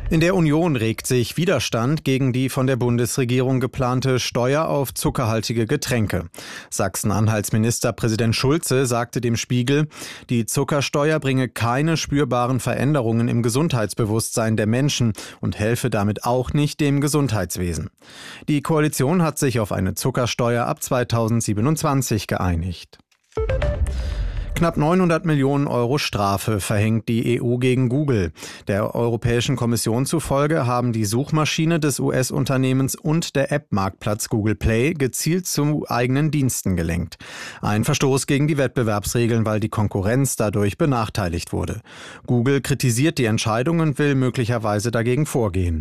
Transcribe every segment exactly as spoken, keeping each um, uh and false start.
In der Union regt sich Widerstand gegen die von der Bundesregierung geplante Steuer auf zuckerhaltige Getränke. Sachsen-Anhalts Ministerpräsident Schulze sagte dem Spiegel, die Zuckersteuer bringe keine spürbaren Veränderungen im Gesundheitsbewusstsein der Menschen und helfe damit auch nicht dem Gesundheitswesen. Die Koalition hat sich auf eine Zuckersteuer ab zweitausendsiebenundzwanzig geeinigt. Knapp neunhundert Millionen Euro Strafe verhängt die E U gegen Google. Der Europäischen Kommission zufolge haben die Suchmaschine des U S-Unternehmens und der App-Marktplatz Google Play gezielt zu eigenen Diensten gelenkt. Ein Verstoß gegen die Wettbewerbsregeln, weil die Konkurrenz dadurch benachteiligt wurde. Google kritisiert die Entscheidung und will möglicherweise dagegen vorgehen.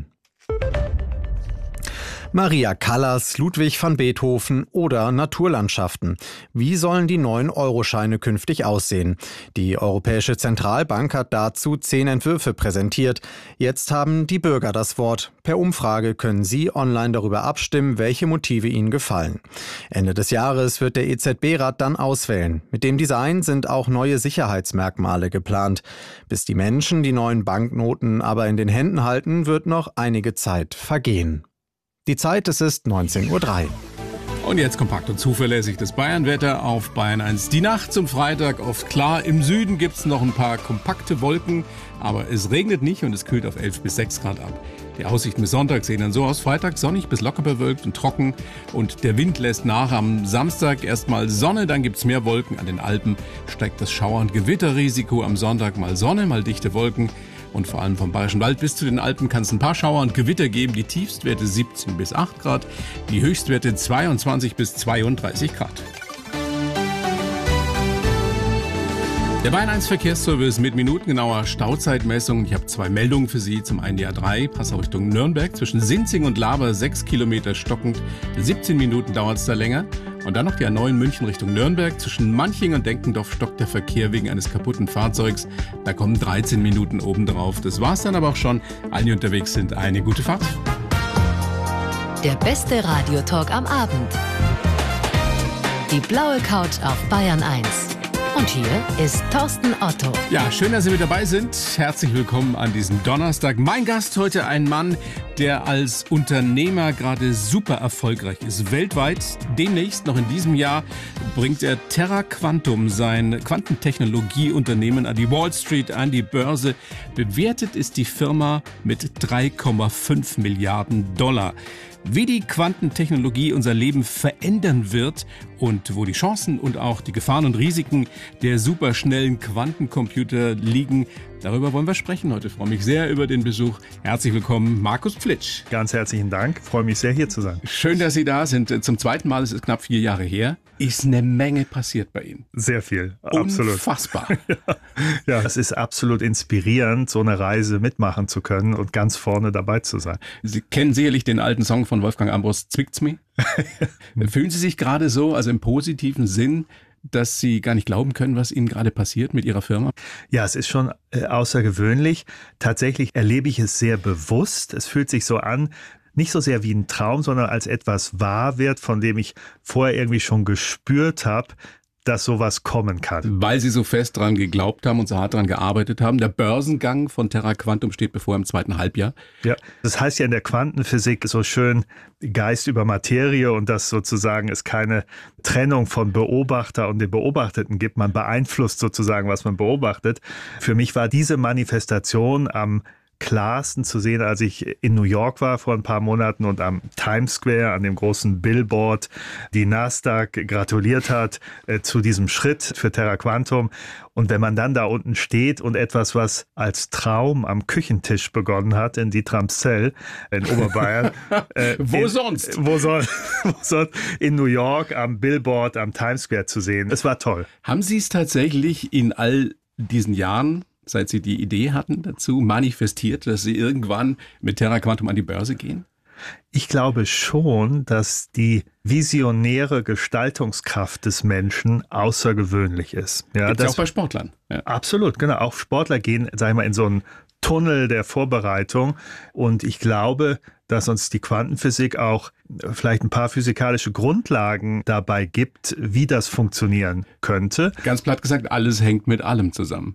Maria Callas, Ludwig van Beethoven oder Naturlandschaften. Wie sollen die neuen Euroscheine künftig aussehen? Die Europäische Zentralbank hat dazu zehn Entwürfe präsentiert. Jetzt haben die Bürger das Wort. Per Umfrage können Sie online darüber abstimmen, welche Motive Ihnen gefallen. Ende des Jahres wird der E Z B-Rat dann auswählen. Mit dem Design sind auch neue Sicherheitsmerkmale geplant. Bis die Menschen die neuen Banknoten aber in den Händen halten, wird noch einige Zeit vergehen. Die Zeit, es ist neunzehn Uhr drei. Und jetzt kompakt und zuverlässig das Bayern-Wetter auf Bayern eins. Die Nacht zum Freitag oft klar. Im Süden gibt's noch ein paar kompakte Wolken, aber es regnet nicht und es kühlt auf elf bis sechs Grad ab. Die Aussichten bis Sonntag sehen dann so aus. Freitag sonnig bis locker bewölkt und trocken und der Wind lässt nach. Am Samstag erstmal Sonne, dann gibt's mehr Wolken. An den Alpen steigt das Schauer- und Gewitterrisiko. Am Sonntag mal Sonne, mal dichte Wolken. Und vor allem vom Bayerischen Wald bis zu den Alpen kann es ein paar Schauer und Gewitter geben. Die Tiefstwerte siebzehn bis acht Grad, die Höchstwerte zweiundzwanzig bis zweiunddreißig Grad. Der Bayern eins Verkehrsservice mit minutengenauer Stauzeitmessung. Ich habe zwei Meldungen für Sie. Zum einen die A drei, Passau Richtung Nürnberg. Zwischen Sinzing und Laber sechs Kilometer stockend. siebzehn Minuten dauert es da länger. Und dann noch die A neun München Richtung Nürnberg. Zwischen Manching und Denkendorf stockt der Verkehr wegen eines kaputten Fahrzeugs. Da kommen dreizehn Minuten obendrauf. Das war's dann aber auch schon. Allen, die unterwegs sind, eine gute Fahrt. Der beste Radiotalk am Abend. Die blaue Couch auf Bayern eins. Und hier ist Thorsten Otto. Ja, schön, dass Sie mit dabei sind. Herzlich willkommen an diesem Donnerstag. Mein Gast heute ein Mann, der als Unternehmer gerade super erfolgreich ist. Weltweit, demnächst, noch in diesem Jahr, bringt er Terra Quantum, sein Quantentechnologieunternehmen, an die Wall Street, an die Börse. Bewertet ist die Firma mit drei Komma fünf Milliarden Dollar. Wie die Quantentechnologie unser Leben verändern wird und wo die Chancen und auch die Gefahren und Risiken der superschnellen Quantencomputer liegen, darüber wollen wir sprechen heute. Ich freue mich sehr über den Besuch. Herzlich willkommen, Markus Pflitsch. Ganz herzlichen Dank. Ich freue mich sehr, hier zu sein. Schön, dass Sie da sind. Zum zweiten Mal, es ist knapp vier Jahre her, ist eine Menge passiert bei Ihnen. Sehr viel, absolut. Unfassbar. ja. ja, es ist absolut inspirierend, so eine Reise mitmachen zu können und ganz vorne dabei zu sein. Sie kennen sicherlich den alten Song von Wolfgang Ambros, Zwickt's mi? Fühlen Sie sich gerade so, also im positiven Sinn, dass Sie gar nicht glauben können, was Ihnen gerade passiert mit Ihrer Firma? Ja, es ist schon äh, außergewöhnlich. Tatsächlich erlebe ich es sehr bewusst. Es fühlt sich so an, nicht so sehr wie ein Traum, sondern als etwas wahr wird, von dem ich vorher irgendwie schon gespürt habe, dass sowas kommen kann. Weil Sie so fest dran geglaubt haben und so hart dran gearbeitet haben. Der Börsengang von Terra Quantum steht bevor im zweiten Halbjahr. Ja, das heißt ja in der Quantenphysik so schön Geist über Materie und dass sozusagen es keine Trennung von Beobachter und den Beobachteten gibt. Man beeinflusst sozusagen, was man beobachtet. Für mich war diese Manifestation am klarsten zu sehen, als ich in New York war vor ein paar Monaten und am Times Square, an dem großen Billboard, die Nasdaq gratuliert hat äh, zu diesem Schritt für Terra Quantum. Und wenn man dann da unten steht und etwas, was als Traum am Küchentisch begonnen hat, in Dietramszell, in Oberbayern. äh, wo in, sonst? Wo, soll, wo sonst? In New York am Billboard, am Times Square zu sehen. Es war toll. Haben Sie es tatsächlich in all diesen Jahren, seit Sie die Idee hatten dazu, manifestiert, dass Sie irgendwann mit Terra Quantum an die Börse gehen? Ich glaube schon, dass die visionäre Gestaltungskraft des Menschen außergewöhnlich ist. Ja, Gibt's das ja auch bei Sportlern. Ja. Absolut, genau. Auch Sportler gehen, sag ich mal, in so einen Tunnel der Vorbereitung. Und ich glaube, dass uns die Quantenphysik auch vielleicht ein paar physikalische Grundlagen dabei gibt, wie das funktionieren könnte. Ganz platt gesagt, alles hängt mit allem zusammen.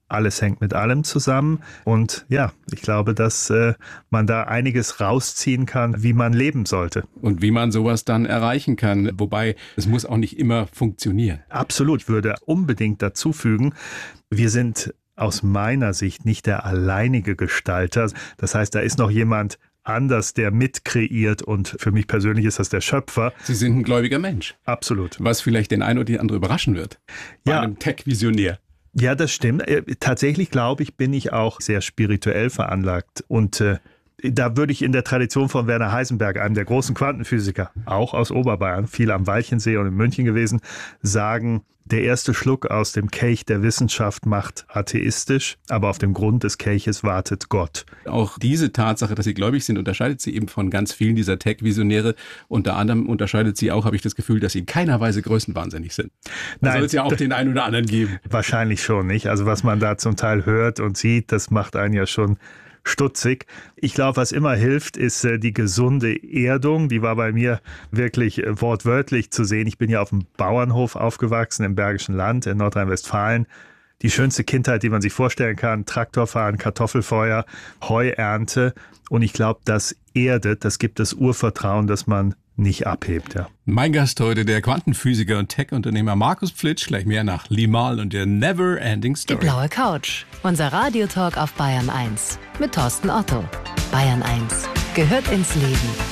Alles hängt mit allem zusammen. Und ja, ich glaube, dass äh, man da einiges rausziehen kann, wie man leben sollte. Und wie man sowas dann erreichen kann. Wobei, es muss auch nicht immer funktionieren. Absolut. Ich würde unbedingt dazu fügen, wir sind aus meiner Sicht nicht der alleinige Gestalter. Das heißt, da ist noch jemand anders, der mitkreiert, und für mich persönlich ist das der Schöpfer. Sie sind ein gläubiger Mensch. Absolut. Was vielleicht den einen oder die andere überraschen wird. Bei Ja. einem Tech-Visionär. Ja, das stimmt. Tatsächlich, glaube ich, bin ich auch sehr spirituell veranlagt. Und äh, da würde ich in der Tradition von Werner Heisenberg, einem der großen Quantenphysiker, auch aus Oberbayern, viel am Walchensee und in München gewesen, sagen, der erste Schluck aus dem Kelch der Wissenschaft macht atheistisch, aber auf dem Grund des Kelches wartet Gott. Auch diese Tatsache, dass Sie gläubig sind, unterscheidet Sie eben von ganz vielen dieser Tech-Visionäre. Unter anderem unterscheidet Sie auch, habe ich das Gefühl, dass Sie in keiner Weise größenwahnsinnig sind. Da soll es ja auch den einen oder anderen geben. Wahrscheinlich schon nicht. Also was man da zum Teil hört und sieht, das macht einen ja schon stutzig. Ich glaube, was immer hilft, ist äh, die gesunde Erdung. Die war bei mir wirklich äh, wortwörtlich zu sehen. Ich bin ja auf dem Bauernhof aufgewachsen im Bergischen Land in Nordrhein-Westfalen. Die schönste Kindheit, die man sich vorstellen kann. Traktorfahren, Kartoffelfeuer, Heuernte. Und ich glaube, das erdet, das gibt das Urvertrauen, das man nicht abhebt. Ja. Mein Gast heute, der Quantenphysiker und Tech-Unternehmer Markus Plitsch, gleich mehr nach Limahl und der Never Ending Story. Die blaue Couch, unser Radiotalk auf Bayern eins mit Thorsten Otto. Bayern eins gehört ins Leben.